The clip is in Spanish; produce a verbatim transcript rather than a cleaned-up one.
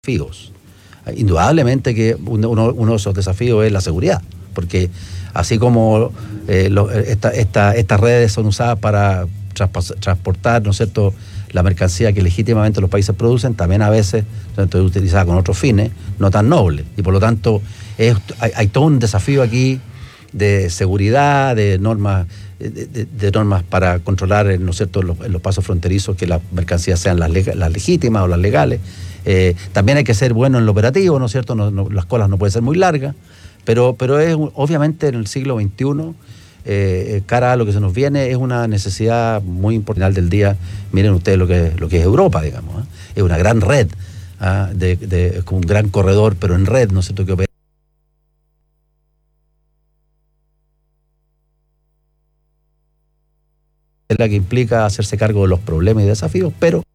desafíos. Indudablemente que uno, uno de esos desafíos es la seguridad, porque así como eh, lo, esta, esta, estas redes son usadas para traspas, transportar, ¿no es cierto?, la mercancía que legítimamente los países producen, también a veces es utilizada con otros fines no tan nobles, y por lo tanto es, hay, hay todo un desafío aquí de seguridad, de normas, de, de, de normas para controlar, ¿no es cierto?, en los, en los pasos fronterizos, que las mercancías sean las, las legítimas o las legales. Eh, también hay que ser bueno en lo operativo, ¿no es cierto? No, no, las colas no pueden ser muy largas, pero, pero es obviamente en el siglo veintiuno, eh, cara a lo que se nos viene, es una necesidad muy importante del día. Miren ustedes lo que, lo que es Europa, digamos, ¿eh? Es una gran red, ¿eh? de, de, es como un gran corredor, pero en red, ¿no es cierto?, que opera. Es la que implica hacerse cargo de los problemas y desafíos, pero